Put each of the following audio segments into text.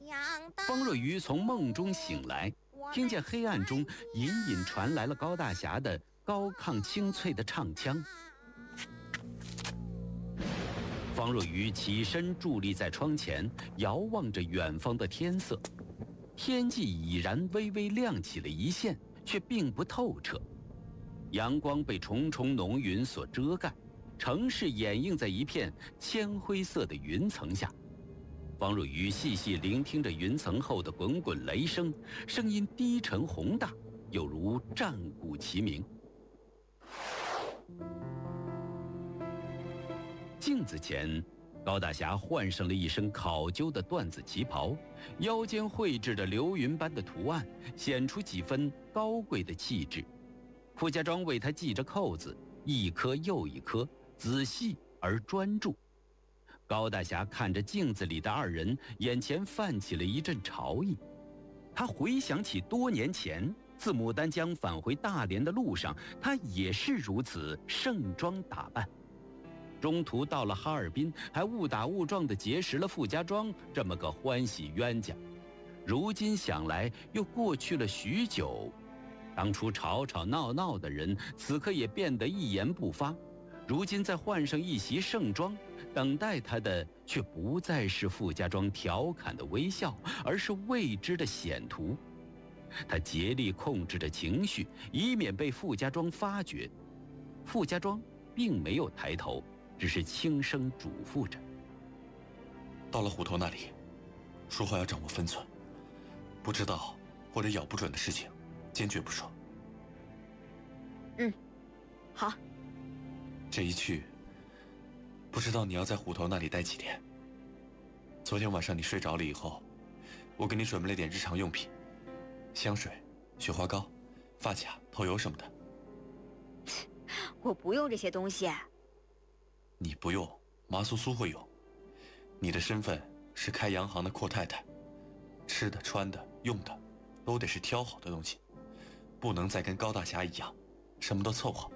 方若愚从梦中醒来，听见黑暗中隐隐传来了高大侠的高亢清脆的唱腔。方若愚起身伫立在窗前，遥望着远方的天色。天际已然微微亮起了一线，却并不透彻。阳光被重重浓云所遮盖，城市掩映在一片铅灰色的云层下。方若愚细细聆听着云层后的滚滚雷声，声音低沉宏大，有如战鼓齐鸣。镜子前，高大侠换上了一身考究的缎子旗袍，腰间绘制着流云般的图案，显出几分高贵的气质。傅家庄为他系着扣子，一颗又一颗，仔细而专注。高大侠看着镜子里的二人，眼前泛起了一阵潮意。他回想起多年前自牡丹江返回大连的路上，他也是如此盛装打扮。中途到了哈尔滨，还误打误撞地结识了傅家庄这么个欢喜冤家。如今想来，又过去了许久。当初吵吵闹闹的人，此刻也变得一言不发。如今再换上一袭盛装，等待他的却不再是傅家庄调侃的微笑，而是未知的险途。他竭力控制着情绪，以免被傅家庄发觉。傅家庄并没有抬头，只是轻声嘱咐着： 到了虎头那里，说话要掌握分寸，不知道或者咬不准的事情，坚决不说。 好。 这一去，不知道你要在虎头那里待几天。昨天晚上你睡着了以后，我给你准备了点日常用品，香水、雪花膏、发卡、头油什么的。 我不用这些东西。 你不用，麻苏苏会用。你的身份是开洋行的阔太太，吃的、穿的、用的，都得是挑好的东西，不能再跟高大侠一样，什么都凑合。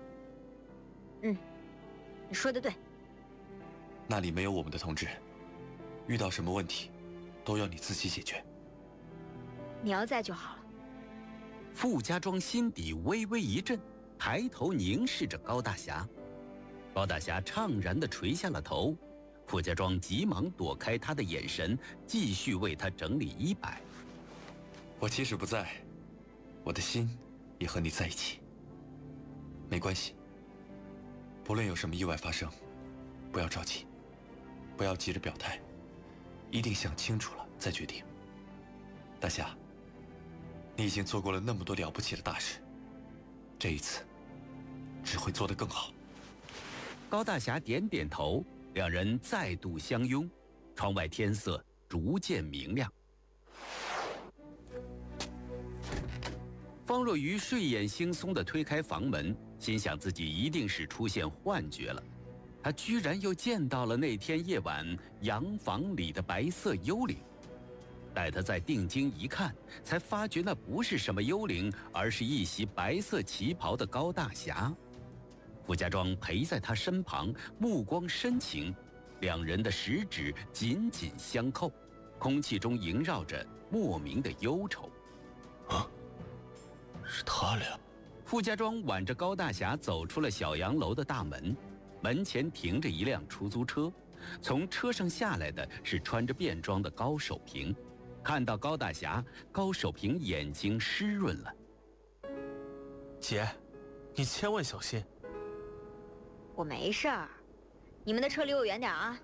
你说的对。 那里没有我们的同志，遇到什么问题，都要你自己解决。 你要在就好了。 傅家庄心底微微一震，抬头凝视着高大侠。高大侠怅然地垂下了头，傅家庄急忙躲开他的眼神，继续为他整理衣摆。 我即使不在，我的心也和你在一起。没关系，不论有什么意外发生，不要着急，不要急着表态，一定想清楚了再决定。大侠，你已经做过了那么多了不起的大事，这一次只会做得更好。 高大侠点点头，两人再度相拥。窗外天色逐渐明亮。方若愚睡眼惺忪地推开房门，心想自己一定是出现幻觉了。他居然又见到了那天夜晚洋房里的白色幽灵。待他再定睛一看，才发觉那不是什么幽灵，而是一袭白色旗袍的高大侠。傅家庄陪在他身旁，目光深情，两人的十指紧紧相扣，空气中萦绕着莫名的忧愁。 是他俩。 傅家庄挽着高大侠走出了小洋楼的大门，门前停着一辆出租车，从车上下来的是穿着便装的高守平。看到高大侠，高守平眼睛湿润了。 姐，你千万小心。 我没事儿，你们的车离我远点啊。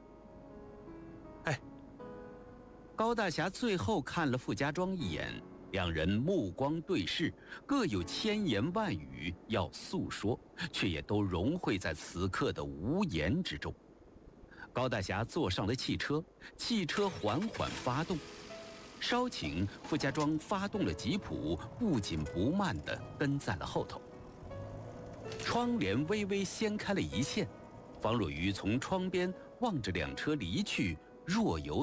高大侠最后看了傅家庄一眼，两人目光对视，各有千言万语要诉说，却也都融汇在此刻的无言之中。高大侠坐上了汽车，汽车缓缓发动。稍请傅家庄发动了吉普，不紧不慢地跟在了后头。窗帘微微掀开了一线，方若愚从窗边望着两车离去，若有